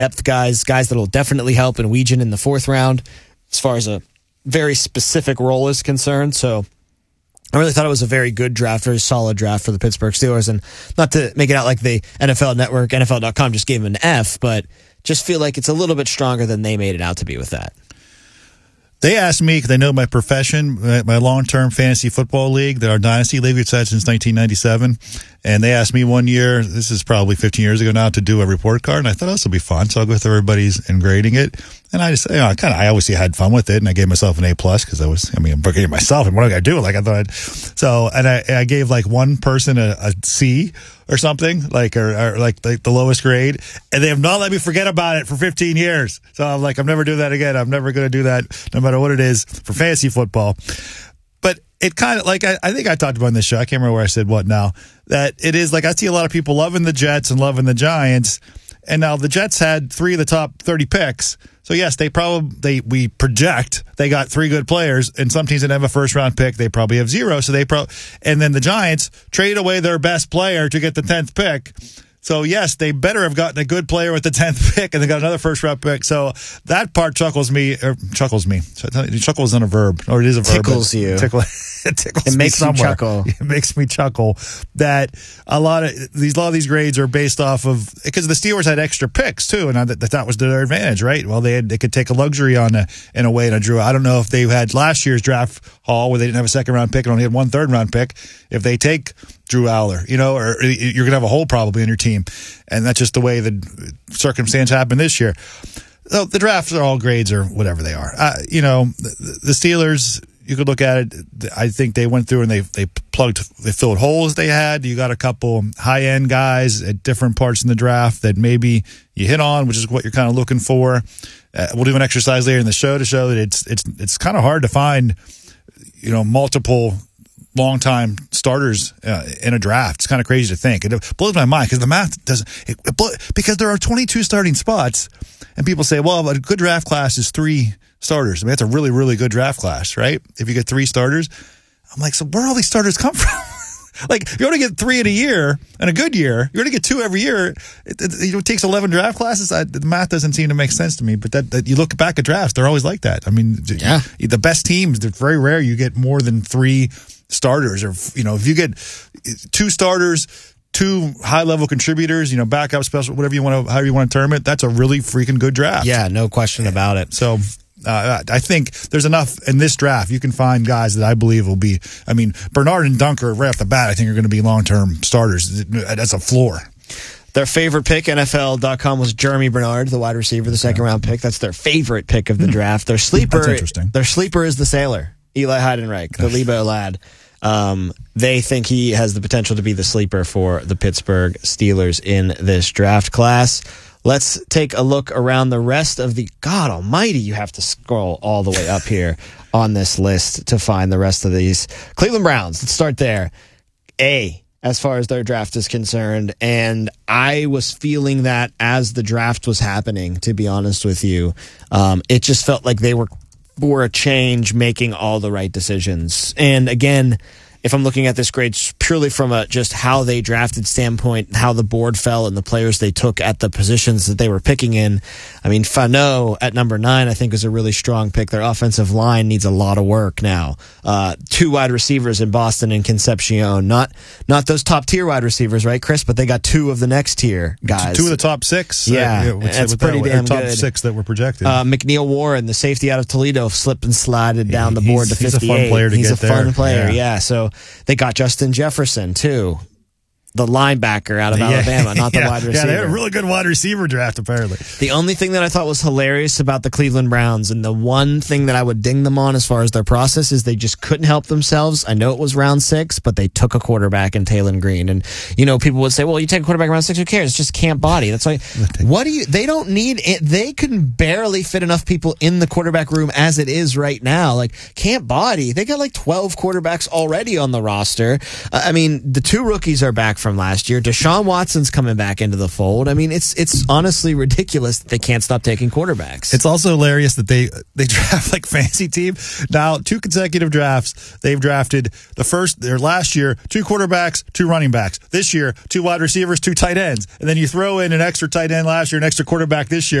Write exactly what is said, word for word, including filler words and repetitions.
depth guys, guys that will definitely help in Weegan in the fourth round as far as a very specific role is concerned. So I really thought it was a very good draft, very solid draft for the Pittsburgh Steelers. And not to make it out like the N F L Network, N F L dot com just gave them an F, but just feel like it's a little bit stronger than they made it out to be with that. They asked me, because they know my profession, my long-term fantasy football league, our dynasty league we've had since nineteen ninety-seven, and they asked me one year, this is probably fifteen years ago now, to do a report card, and I thought, oh, this will be fun, so I'll go through everybody's and grading it. And I just, you know, I kind of, I obviously had fun with it, and I gave myself an A plus because I was, I mean, I'm booking it myself, and what am I going to do? Like, I thought, I'd, so, and I, I gave like one person a, a C or something, like, or, or like, like the lowest grade, and they have not let me forget about it for fifteen years. So I'm like, I'm never doing that again. I'm never going to do that, no matter what it is, for fantasy football. But it kind of, like, I, I think I talked about in this show, I can't remember where I said what now, that it is like, I see a lot of people loving the Jets and loving the Giants, and now the Jets had three of the top thirty picks. So yes, they probably they we project they got three good players, and some teams that have a first round pick, they probably have zero. So they pro and then the Giants trade away their best player to get the tenth pick. So yes, they better have gotten a good player with the tenth pick, and they got another first round pick. So that part chuckles me, or chuckles me. Chuckle isn't a verb, or it is a verb. Tickles you. Tickle, it tickles it me makes somewhere. you chuckle. It makes me chuckle that a lot of these, a lot of these grades are based off of, because the Steelers had extra picks too, and that, that was to their advantage, right? Well, they had, they could take a luxury on a, in a way. And I drew. I don't know if they had last year's draft haul where they didn't have a second round pick and only had one third round pick. If they take Drew Aller, you know, or you're going to have a hole probably in your team. And that's just the way the circumstance happened this year. So the drafts are all grades or whatever they are. Uh, you know, the, the Steelers, you could look at it. I think they went through and they they plugged, they filled holes they had. You got a couple high-end guys at different parts in the draft that maybe you hit on, which is what you're kind of looking for. Uh, we'll do an exercise later in the show to show that it's it's it's kind of hard to find, you know, multiple long-time starters uh, in a draft. It's kind of crazy to think. It blows my mind because the math doesn't. It, it blow, because there are twenty-two starting spots, and people say, "Well, a good draft class is three starters." I mean, that's a really, really good draft class, right? If you get three starters, I'm like, so where all these starters come from? Like, if you only get three in a year, in a good year, you only get two every year. It, it, it takes eleven draft classes. I, the math doesn't seem to make sense to me. But that, that you look back at drafts, they're always like that. I mean, yeah. you, the best teams, they're very rare you get more than three starters, or, you know, if you get two starters, two high-level contributors, you know, backup, special, whatever you want to, however you want to term it, that's a really freaking good draft. Yeah, no question about it. So uh, I think there's enough in this draft. You can find guys that I believe will be, I mean, Bernard and Dunker right off the bat, I think are going to be long-term starters. That's a floor. Their favorite pick, N F L dot com, was Jeremy Bernard, the wide receiver, the second round pick. That's their favorite pick of the draft. Their sleeper, That's interesting. Their sleeper is the sailor, Eli Heidenreich, the Lebo lad. Um, they think he has the potential to be the sleeper for the Pittsburgh Steelers in this draft class. Let's take a look around the rest of the, God almighty, you have to scroll all the way up here on this list to find the rest of these. Cleveland Browns, let's start there. A, as far as their draft is concerned, and I was feeling that as the draft was happening, to be honest with you. Um, it just felt like they were for a change, making all the right decisions. And again, if I'm looking at this grade purely from a just how they drafted standpoint, how the board fell and the players they took at the positions that they were picking in, I mean, Fano at number nine, I think, is a really strong pick. Their offensive line needs a lot of work now. Uh, two wide receivers in Boston and Concepcion. Not not those top-tier wide receivers, right, Chris? But they got two of the next tier guys. Two of the top six. Yeah, uh, yeah that's pretty that, damn top good. six that were projected. Uh, McNeil Warren, the safety out of Toledo, slipped and slided down the board he's, to fifty-eight. He's a fun player to he's get a there. fun player, yeah. yeah. So they got Justin Jefferson, too. The linebacker out of yeah. Alabama, not the yeah. wide receiver. Yeah, they had a really good wide receiver draft, apparently. The only thing that I thought was hilarious about the Cleveland Browns, and the one thing that I would ding them on as far as their process, is they just couldn't help themselves. I know it was round six, but they took a quarterback in Taylon Green. And, you know, people would say, well, you take a quarterback round six, who cares? It's just Camp Body. That's why. What do you, they don't need it. They can barely fit enough people in the quarterback room as it is right now. Like, Camp Body, they got like twelve quarterbacks already on the roster. Uh, I mean, the two rookies are back from last year. Deshaun Watson's coming back into the fold. I mean, it's it's honestly ridiculous that they can't stop taking quarterbacks. It's also hilarious that they they draft like fantasy team. Now, two consecutive drafts, they've drafted the first, their last year, two quarterbacks, two running backs. This year, two wide receivers, two tight ends. And then you throw in an extra tight end last year, an extra quarterback this year.